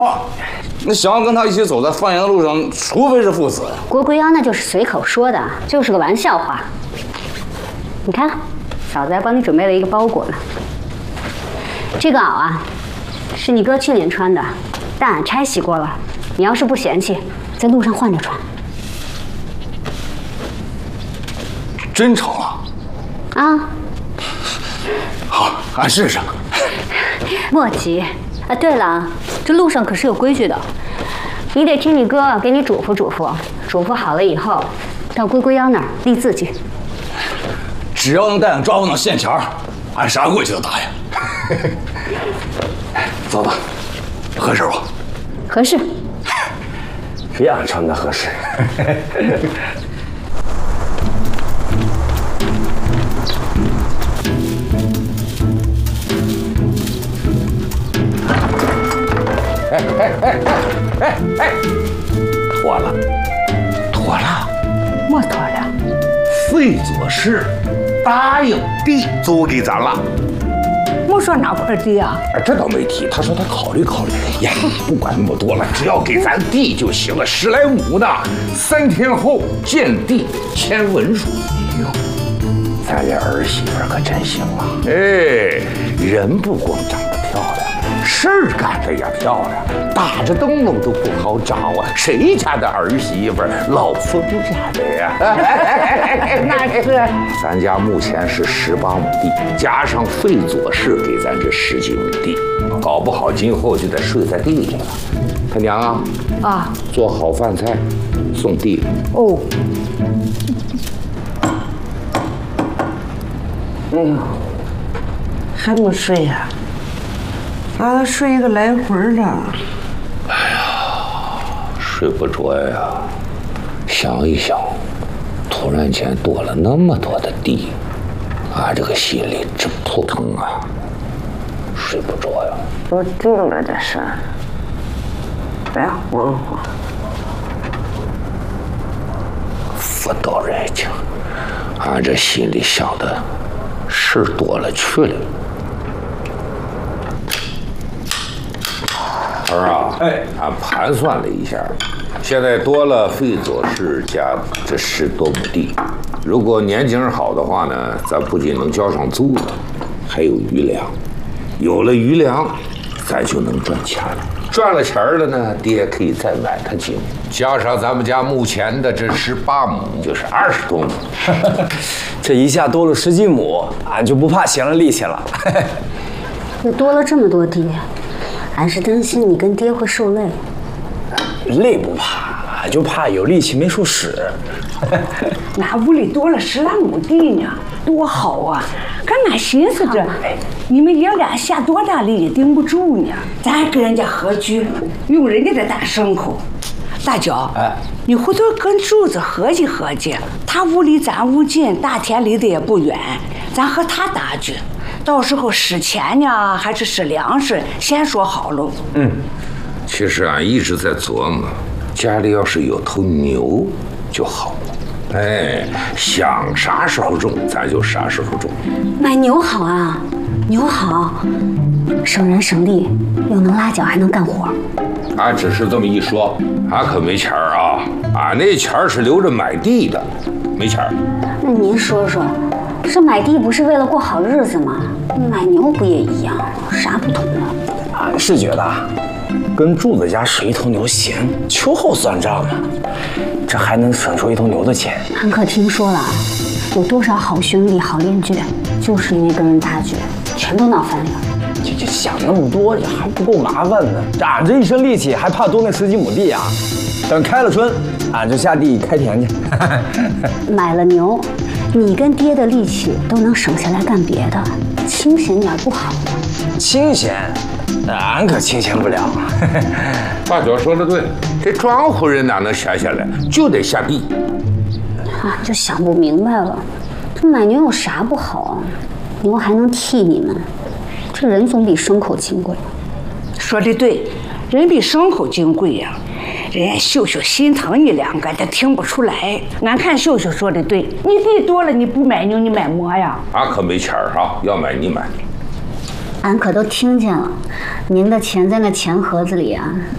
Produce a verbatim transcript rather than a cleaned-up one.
啊，那想要跟他一起走在放羊的路上，除非是父子。 郭龟央那就是随口说的，就是个玩笑话。你看，嫂子还帮你准备了一个包裹呢。这个袄啊，是你哥去年穿的，但俺拆洗过了。你要是不嫌弃，在路上换着穿。 真成了。 啊。 好，俺试试。 莫急。啊，对了，这路上可是有规矩的，你得听你哥给你嘱咐嘱咐，嘱咐好了以后，到龟龟央那儿立字据。 只要能带俺抓住那线钱儿，俺啥规矩都答应。嫂子，合适不？ 合适。 谁让俺穿的合适？ 哎哎哎哎哎！妥了，妥了， 么妥了？ 费左氏答应地租给咱了。 我说哪块地啊？ 啊，这倒没提，他说他考虑考虑。呀，不管那么多了，只要给咱地就行了，十来亩呢。三天后见地签文书。哎呦，咱这儿媳妇可真行啊！哎，人不光长得漂亮，事儿干得也漂亮，打着灯笼都不好找啊。谁家的儿媳妇老封家的呀？ 那是。 咱家目前是十八亩地，加上费左氏给咱这十几亩地，搞不好今后就得睡在地里了。他娘啊， 啊， 做好饭菜送地。 哦。哎呦，还没睡呀、啊？咋睡个来回了？ 哎呀，睡不着呀。想一想，突然间多了那么多的地，俺这个心里直扑腾啊，睡不着呀。 都定了这事，别慌慌。 妇道人情，俺这心里想的事儿多了去了。儿啊，哎，俺盘算了一下，现在多了费左氏家这十多亩地，如果年景好的话呢，咱不仅能交上租子，还有余粮。有了余粮，咱就能赚钱了。赚了钱了呢，爹可以再买他几亩，加上咱们家目前的这十八亩，就是二十多亩。 这一下多了十几亩，俺就不怕闲了力气了。 又多了这么多地，俺是担心你跟爹会受累。 累不怕，俺就怕有力气没处使。 俺屋里多了十来亩地呢，多好啊！可俺寻思着，你们爷俩下多大力也顶不住呢。咱跟人家合居，用人家的大牲口。大脚，哎，你回头跟柱子合计合计，他屋离咱屋近，大田离得也不远，咱和他搭局。到时候使钱呢，还是使粮食，先说好喽。 嗯，其实俺一直在琢磨，家里要是有头牛就好了。哎，想啥时候种，咱就啥时候种。 买牛好啊，牛好，省人省力，又能拉脚还能干活。 俺只是这么一说，俺可没钱儿啊，俺那钱儿是留着买地的，没钱儿。 那您说说，这买地不是为了过好日子吗？买牛不也一样？啥不同啊？ 俺是觉得，跟柱子家使一头牛闲，秋后算账嘛，这还能省出一头牛的钱。 俺可听说了，有多少好兄弟、好邻居，就是因为跟人搭局，全都闹翻了。 这这想那么多，这还不够麻烦呢。俺这一身力气，还怕多那十几亩地啊？等开了春，俺就下地开田去。 买了牛，你跟爹的力气都能省下来干别的，清闲点不好吗？ 清闲，俺可清闲不了。 大脚说的对，这庄户人哪能闲下来，就得下地。 啊，就想不明白了，这买牛有啥不好啊？牛还能替你们，这人总比牲口金贵。 说的对，人比牲口金贵呀。人家秀秀心疼你两个，他听不出来。俺看秀秀说的对，你地多了，你不买牛，你买么呀？ 俺可没钱儿啊，要买你买。 俺可都听见了，您的钱在那钱盒子里啊，